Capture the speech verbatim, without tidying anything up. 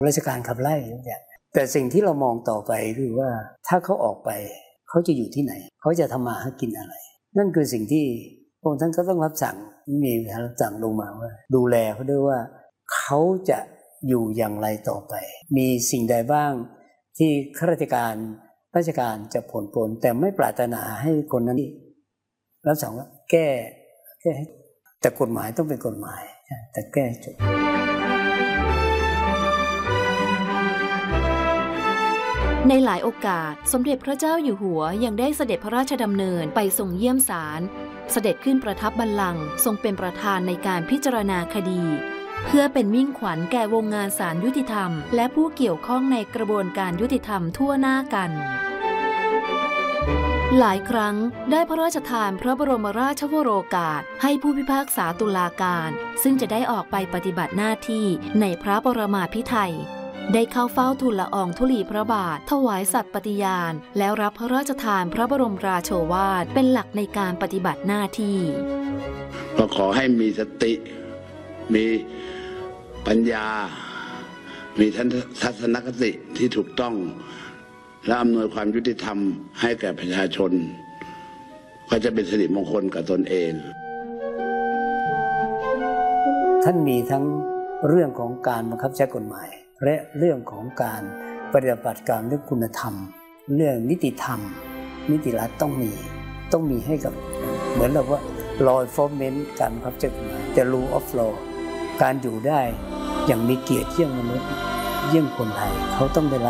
ราชการขับไล่อย่างแต่สิ่งที่เรามองต่อไปคือว่าถ้าเขาออกไปเขาจะอยู่ที่ไหนเขาจะทำมาหากินอะไรนั่นคือสิ่งที่พระองค์ท่านก็ต้องรับสั่งมีรับสั่งลงมาว่าดูแลเขาด้วยว่าเขาจะอยู่อย่างไรต่อไปมีสิ่งใดบ้างที่ข้าราชการราชการจะผลปรนแต่ไม่ปรารถนาให้คนนั้นรับสั่งว่าแก้แก้แต่กฎหมายต้องเป็นกฎหมายแต่แก้จบในหลายโอกาสสมเด็จพระเจ้าอยู่หัวยังได้เสด็จพระราชดำเนินไปทรงเยี่ยมศาลเสด็จขึ้นประทับบัลลังก์ทรงเป็นประธานในการพิจารณาคดีเพื่อเป็นมิ่งขวัญแก่วงงานศาลยุติธรรมและผู้เกี่ยวข้องในกระบวนการยุติธรรมทั่วหน้ากันหลายครั้งได้พระราชทานพระบรมราชวโรกาสให้ผู้พิพากษาตุลาการซึ่งจะได้ออกไปปฏิบัติหน้าที่ในพระบรมาภิไธยได้เข้าเฝ้าทูลละอองธุลีพระบาทถวายสัตย์ปฏิญาณแล้วรับพระราชทานพระบรมราโชวาทเป็นหลักในการปฏิบัติหน้าที่ก็ขอให้มีสติมีปัญญามีทัศนคติที่ถูกต้องและอำนวยความยุติธรรมให้แก่ประชาชนก็จะเป็นสิริมงคลกับตนเองท่านมีทั้งเรื่องของการบังคับใช้กฎหมายและเรื่องของการปฏิบัติการเรื่องคุณธรรมเรื่องนิติธรรมนิติรัฐต้องมีต้องมีให้กับเหมือนเราว่า law enforcement การบังคับใช้กฎหมายแต่ rule of law การอยู่ได้อย่างมีเกียรติเยี่ยงมนุษย์เยี่ยงคนไทยเขาต้องได้รับ